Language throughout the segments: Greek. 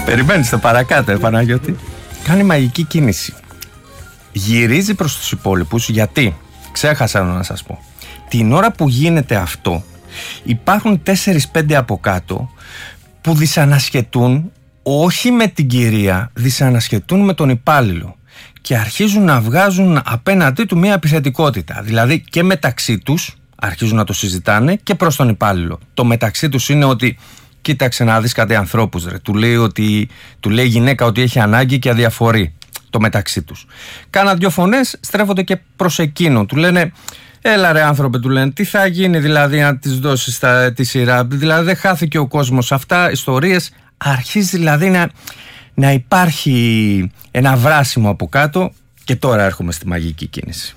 Περιμένεις το παρακάτω, Παναγιώτη. Κάνει μαγική κίνηση. Γυρίζει προς τους υπόλοιπους, γιατί ξέχασα να σας πω. Την ώρα που γίνεται αυτό, υπάρχουν 4-5 από κάτω που δυσανασχετούν όχι με την κυρία, δυσανασχετούν με τον υπάλληλο και αρχίζουν να βγάζουν απέναντί του μια επιθετικότητα. Δηλαδή και μεταξύ τους αρχίζουν να το συζητάνε και προς τον υπάλληλο. Το μεταξύ τους είναι ότι κοίταξε να δεις κάτι ανθρώπους, ρε. Του λέει η γυναίκα ότι έχει ανάγκη και αδιαφορεί. Το μεταξύ τους. Κάνα δυο φωνές στρέφονται και προς εκείνον. Του λένε, έλα ρε άνθρωπε, του λένε, τι θα γίνει δηλαδή να τις δώσεις τη σειρά. Δηλαδή δεν χάθηκε ο κόσμος. Αυτά ιστορίες. Αρχίζει δηλαδή να υπάρχει ένα βράσιμο από κάτω. Και τώρα έρχομαι στη μαγική κίνηση.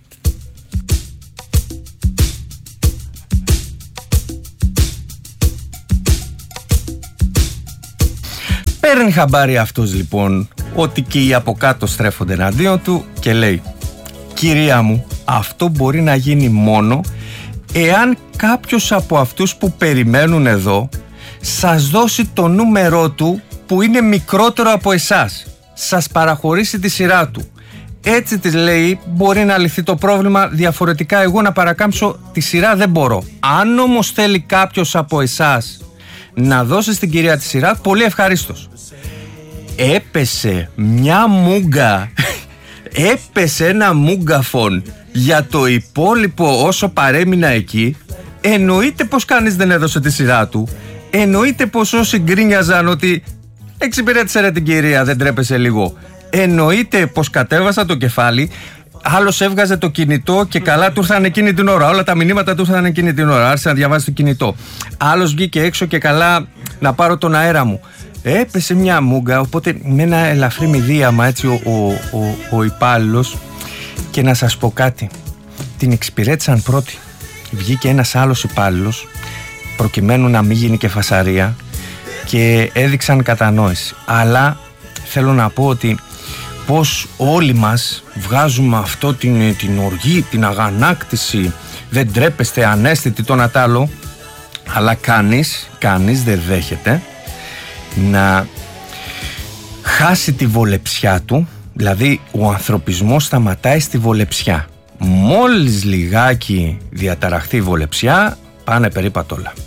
Παίρνει χαμπάρι αυτός λοιπόν ότι και οι από κάτω στρέφονται εναντίον του και λέει, κυρία μου, αυτό μπορεί να γίνει μόνο εάν κάποιος από αυτούς που περιμένουν εδώ σας δώσει το νούμερό του που είναι μικρότερο από εσάς, σας παραχωρήσει τη σειρά του. Έτσι της λέει, μπορεί να λυθεί το πρόβλημα, διαφορετικά εγώ να παρακάμψω τη σειρά δεν μπορώ. Αν όμως θέλει κάποιος από εσάς να δώσει στην κυρία τη σειρά, πολύ ευχαρίστως. Έπεσε μια μούγκα, έπεσε ένα μούγκαφον για το υπόλοιπο όσο παρέμεινα εκεί. Εννοείται πως κανείς δεν έδωσε τη σειρά του. Εννοείται πως όσοι γκρίνιαζαν ότι εξυπηρέτησε ρε την κυρία, δεν τρέπεσε λίγο. Εννοείται πως κατέβασα το κεφάλι. Άλλος έβγαζε το κινητό και καλά του ήρθαν εκείνη την ώρα. Όλα τα μηνύματα του ήρθαν εκείνη την ώρα. Άρχισε να διαβάζει το κινητό. Άλλος βγήκε έξω και καλά να πάρω τον αέρα μου. Έπεσε μια μούγκα, οπότε με ένα ελαφρύ μηδίαμα έτσι ο υπάλληλος. Και να σας πω κάτι, την εξυπηρέτησαν πρώτη. Βγήκε ένας άλλος υπάλληλος προκειμένου να μην γίνει και φασαρία και έδειξαν κατανόηση. Αλλά θέλω να πω ότι πως όλοι μας βγάζουμε αυτό την οργή, την αγανάκτηση, δεν τρέπεστε, ανέστητη το να τ' άλλο, αλλά κανείς δεν δέχεται να χάσει τη βολεψιά του. Δηλαδή ο ανθρωπισμός σταματάει στη βολεψιά. Μόλις λιγάκι διαταραχθεί η βολεψιά, πάνε περίπατο όλα.